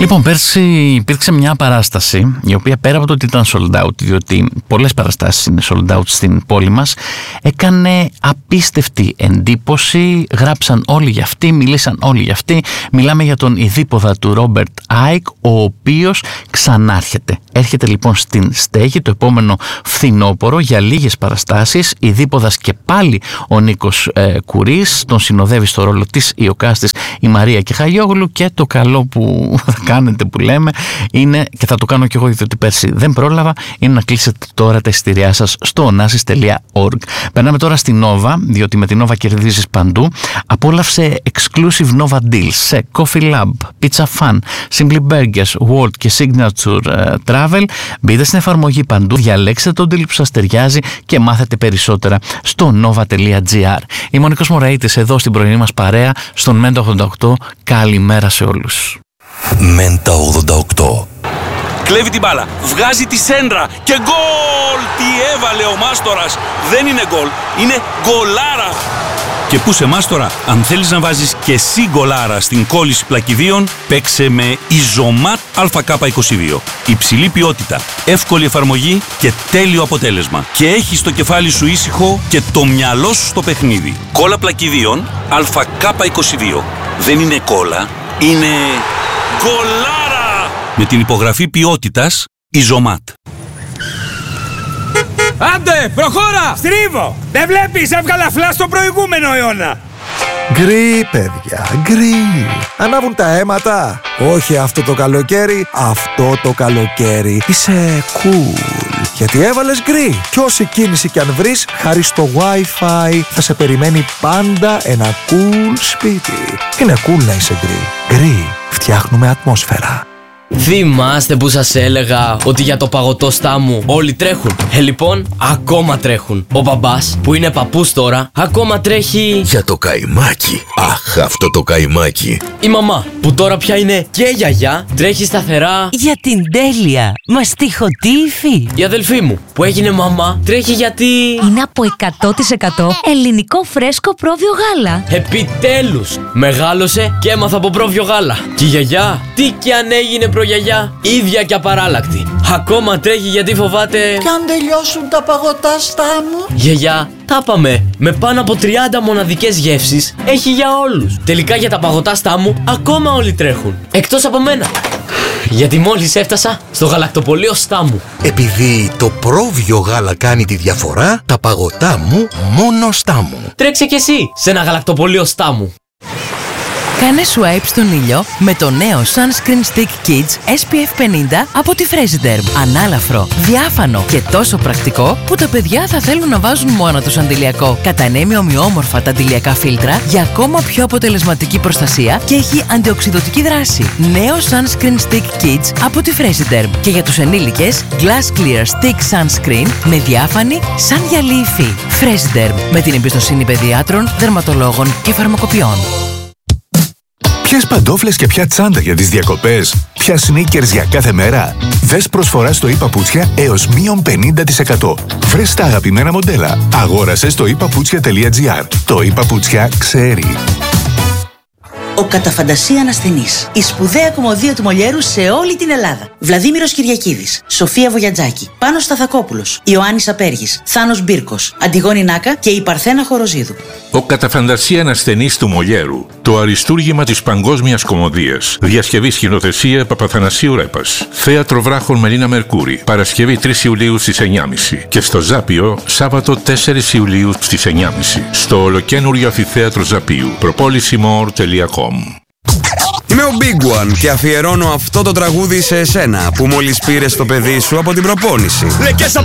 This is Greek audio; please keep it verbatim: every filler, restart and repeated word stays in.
Λοιπόν, πέρσι υπήρξε μια παράσταση η οποία πέρα από το ότι ήταν sold out, διότι πολλές παραστάσεις είναι sold out στην πόλη μας, έκανε απίστευτη εντύπωση. Γράψαν όλοι για αυτή, μιλήσαν όλοι για αυτή. Μιλάμε για τον ειδίποδα του Ρόμπερτ Άικ, ο οποίος ξανάρχεται. Έρχεται λοιπόν στην στέγη το επόμενο φθινόπωρο για λίγες παραστάσεις. Ειδίποδας και πάλι ο Νίκος ε, Κουρής, τον συνοδεύει στο ρόλο της Ιωκάστης η Μαρία Κεχαγιόγλου, και το καλό που θα κάνετε, που λέμε, είναι, και θα το κάνω κι εγώ διότι πέρσι δεν πρόλαβα, είναι να κλείσετε τώρα τα εισιτήριά σας στο onassis τελεία org. Περνάμε τώρα στη Nova, διότι με την Nova κερδίζεις παντού. Απόλαυσε exclusive Nova deals σε Coffee Lab, Pizza Fun, Simply Burgers, World και Signature uh, Travel. Μπείτε στην εφαρμογή παντού, διαλέξτε τον deal που σας ταιριάζει και μάθετε περισσότερα στο nova τελεία gr. Είμαι ο Νίκος Μωραΐτης εδώ στην πρωινή μας παρέα στον Μέντα ογδόντα οκτώ. Καλημέρα σε όλους. Μέντα ογδόντα οκτώ. Κλέβει την μπάλα, βγάζει τη σέντρα και γκολ! Τι έβαλε ο Μάστορας! Δεν είναι γκολ, είναι γκολάρα! Και πού σε Μάστορα, αν θέλεις να βάζεις και εσύ γκολάρα στην κόλληση πλακιδίων, παίξε με Ιζωμάτ Α Κ είκοσι δύο. Υψηλή ποιότητα, εύκολη εφαρμογή και τέλειο αποτέλεσμα. Και έχεις το κεφάλι σου ήσυχο και το μυαλό σου στο παιχνίδι. Κόλλα πλακιδίων Α Κ είκοσι δύο. Δεν είναι κόλλα, είναι γκολάρα! Με την υπογραφή ποιότητας Ιζωμάτ. Άντε, προχώρα! Στρίβω! Δεν βλέπεις, έβγαλα φλα στο προηγούμενο αιώνα! Γκρι, παιδιά, γκρι. Ανάβουν τα αίματα. Όχι αυτό το καλοκαίρι, αυτό το καλοκαίρι. Είσαι cool, γιατί έβαλες γκρι. Κι όση κίνηση κι αν βρεις, χάρη στο Wi-Fi θα σε περιμένει πάντα ένα cool σπίτι. Είναι cool να είσαι γκρι. Γκρι, φτιάχνουμε ατμόσφαιρα. Θυμάστε που σας έλεγα ότι για το παγωτό στάμου όλοι τρέχουν? Ε, λοιπόν, ακόμα τρέχουν. Ο μπαμπάς, που είναι παππούς τώρα, ακόμα τρέχει Για το καϊμάκι. Αχ, αυτό το καϊμάκι. η μαμά, που τώρα πια είναι και γιαγιά, τρέχει σταθερά Για την τέλεια, μαστιχωτή υφή. η αδελφή μου, που έγινε μαμά, τρέχει γιατί... Είναι από εκατό τοις εκατό ελληνικό φρέσκο πρόβιο γάλα. Επιτέλους, μεγάλωσε και έμαθα από πρόβιο γάλα. Και η γιαγιά, τι κι αν έγινε προγιαγιά, ίδια και απαράλλακτη. Ακόμα τρέχει γιατί φοβάται... Κι αν τελειώσουν τα παγωτά στάμου. Γιαγιά, τα είπαμε, με πάνω από τριάντα μοναδικές γεύσεις, έχει για όλους. Τελικά για τα παγωτά στάμου, ακόμα όλοι τρέχουν. Εκτός από μένα. Γιατί μόλις έφτασα στο γαλακτοπωλείο Στάμου. Επειδή το πρόβιο γάλα κάνει τη διαφορά, τα παγωτά μου μόνο Στάμου. Τρέξε κι εσύ σε ένα γαλακτοπωλείο Στάμου. Κάνε swipe στον ήλιο με το νέο Sunscreen Stick Kids ες πι εφ πενήντα από τη Fresiderm. Ανάλαφρο, διάφανο και τόσο πρακτικό που τα παιδιά θα θέλουν να βάζουν μόνο τους αντιλιακό. Κατανέμει ομοιόμορφα τα αντιλιακά φίλτρα για ακόμα πιο αποτελεσματική προστασία και έχει αντιοξυδωτική δράση. Νέο Sunscreen Stick Kids από τη Fresiderm. Και για τους ενήλικες, Glass Clear Stick Sunscreen με διάφανη σαν γυαλί υφή. Fresiderm, με την εμπιστοσύνη παιδιάτρων, δερματολόγων και φαρμακοποιών. Ποιες παντόφλες και ποια τσάντα για τις διακοπές? Ποια sneakers για κάθε μέρα? Δες προσφορά στο ePaputsια έως μείον πενήντα τοις εκατό. Βρες τα αγαπημένα μοντέλα. Αγόρασε στο e paputsια τελεία gr. Το ePaputsια ξέρει. Ο κατά φαντασία ανασθενής. Η σπουδαία κομμωδία του Μολιέρου σε όλη την Ελλάδα. Βλαδίμηρος Κυριακίδης, Σοφία Βογιατζάκη, Πάνος Σταθακόπουλος, Ιωάννης Απέργης, Θάνος Μπίρκος, Αντιγόνη Νάκα και η Παρθένα Χοροζίδου. Ο κατά φαντασία ανασθενής του Μολιέρου. Το αριστούργημα της παγκόσμιας κομμωδίας. Διασκευή σκηνοθεσία Παπαθανασίου Ρέπας. Θέατρο Βράχων Μελίνα Μερκούρη. Παρασκευή τρεις Ιουλίου στις εννιά και μισή. Και στο Ζάπιο Σάββατο τέσσερις Ιουλίου στις εννιά και μισή. Στο ολοκένουργιο αμφιθέατρο Ζαπίου. προπόληση μορ τελεία κομ. Είμαι ο Big One και αφιερώνω αυτό το τραγούδι σε εσένα που μόλις πήρες το παιδί σου από την προπόνηση.